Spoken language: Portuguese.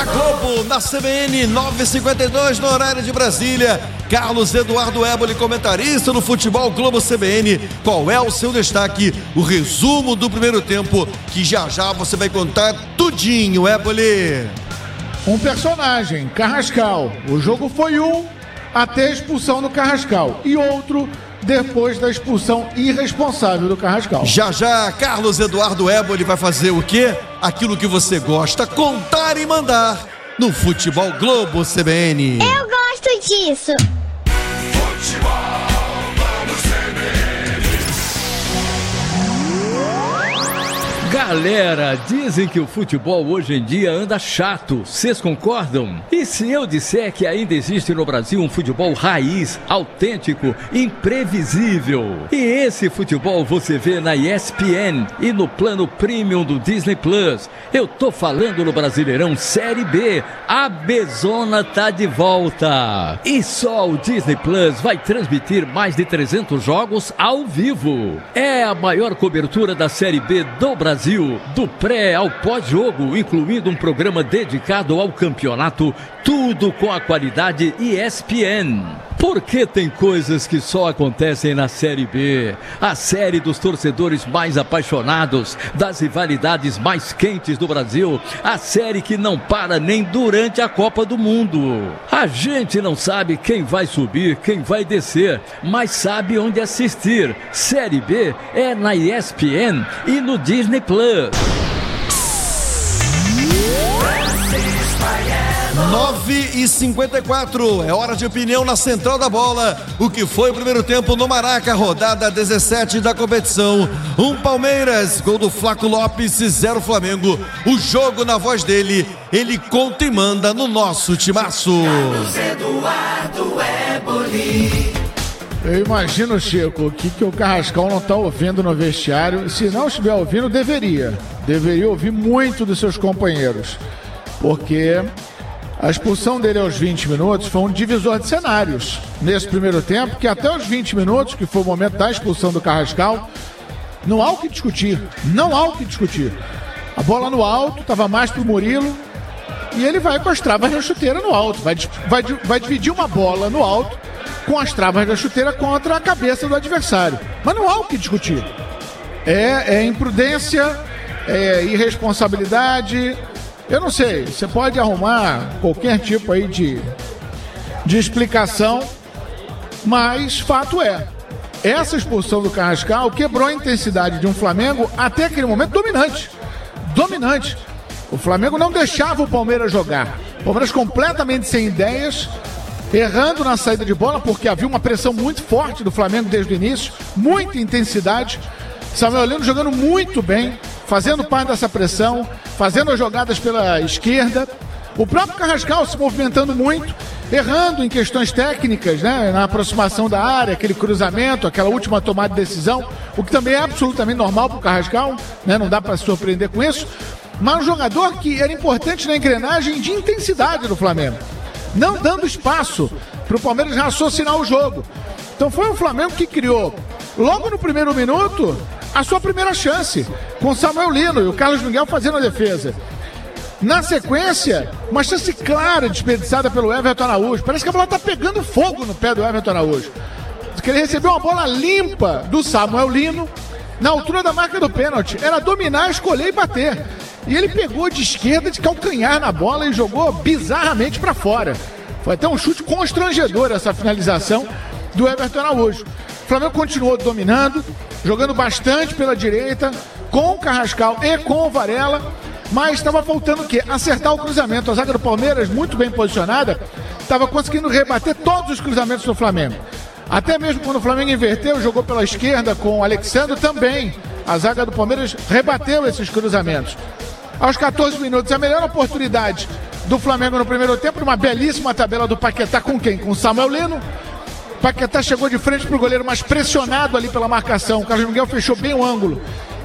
Na Globo, na CBN, 9h52 no horário de Brasília. Carlos Eduardo Éboli, comentarista no Futebol Globo CBN. Qual é o seu destaque? O resumo do primeiro tempo, que já você vai contar tudinho, Éboli. Um personagem, Carrascal. O jogo foi até a expulsão do Carrascal. E outro depois da expulsão irresponsável do Carrascal. Já, Carlos Eduardo Éboli vai fazer o quê? Aquilo que você gosta, contar e mandar no Futebol Globo CBN. Eu gosto disso. Futebol Globo CBN. Galera, dizem que o futebol hoje em dia anda chato. Vocês concordam? E se eu disser que ainda existe no Brasil um futebol raiz, autêntico, imprevisível? E esse futebol você vê na ESPN e no plano premium do Disney Plus. Eu tô falando no Brasileirão Série B. A Bezona tá de volta. E só o Disney Plus vai transmitir mais de 300 jogos ao vivo. É a maior cobertura da Série B do Brasil, do pré ao pós-jogo, incluindo um programa dedicado ao campeonato, tudo com a qualidade ESPN. Porque tem coisas que só acontecem na Série B, a série dos torcedores mais apaixonados, das rivalidades mais quentes do Brasil, a série que não para nem durante a Copa do Mundo. A gente não sabe quem vai subir, quem vai descer, mas sabe onde assistir. Série B é na ESPN e no Disney Plus. 9h54, é hora de opinião na Central da Bola. O que foi o primeiro tempo no Maraca, rodada 17 da competição. Palmeiras, gol do Flaco Lopes, 0 Flamengo. O jogo na voz dele, ele conta e manda no nosso timaço. Carlos Eduardo Éboli. Eu imagino, Chico, o que o Carrascal não está ouvindo no vestiário. Se não estiver ouvindo, deveria ouvir muito dos seus companheiros, porque a expulsão dele aos 20 minutos foi um divisor de cenários nesse primeiro tempo, que até os 20 minutos, que foi o momento da expulsão do Carrascal, não há o que discutir. A bola no alto, estava mais pro Murilo, e ele vai com as travas da chuteira no alto. Vai dividir uma bola no alto com as travas da chuteira contra a cabeça do adversário. Mas não há o que discutir. É imprudência, é irresponsabilidade. Eu não sei, você pode arrumar qualquer tipo aí de explicação, mas fato é, essa expulsão do Carrascal quebrou a intensidade de um Flamengo até aquele momento dominante. O Flamengo não deixava o Palmeiras jogar. O Palmeiras completamente sem ideias, errando na saída de bola, porque havia uma pressão muito forte do Flamengo desde o início, muita intensidade. Samuel Lino jogando muito bem, fazendo parte dessa pressão, fazendo as jogadas pela esquerda. O próprio Carrascal se movimentando muito, errando em questões técnicas, né, na aproximação da área, aquele cruzamento, aquela última tomada de decisão, o que também é absolutamente normal para o Carrascal, né, não dá para se surpreender com isso. Mas um jogador que era importante na engrenagem de intensidade do Flamengo, não dando espaço para o Palmeiras raciocinar o jogo. Então foi o Flamengo que criou, logo no primeiro minuto, a sua primeira chance, com o Samuel Lino e o Carlos Miguel fazendo a defesa. Na sequência, uma chance clara desperdiçada pelo Everton Araújo. Parece que a bola está pegando fogo no pé do Everton Araújo. Que ele recebeu uma bola limpa do Samuel Lino, na altura da marca do pênalti. Era dominar, escolher e bater. E ele pegou de esquerda, de calcanhar na bola e jogou bizarramente para fora. Foi até um chute constrangedor essa finalização do Everton Araújo. O Flamengo continuou dominando, jogando bastante pela direita, com o Carrascal e com o Varela, mas estava faltando o quê? Acertar o cruzamento. A zaga do Palmeiras, muito bem posicionada, estava conseguindo rebater todos os cruzamentos do Flamengo. Até mesmo quando o Flamengo inverteu, jogou pela esquerda com o Alexandre também. A zaga do Palmeiras rebateu esses cruzamentos. Aos 14 minutos, a melhor oportunidade do Flamengo no primeiro tempo, uma belíssima tabela do Paquetá com quem? Com o Samuel Lino. Paquetá chegou de frente para o goleiro, mas pressionado ali pela marcação. O Carlos Miguel fechou bem o ângulo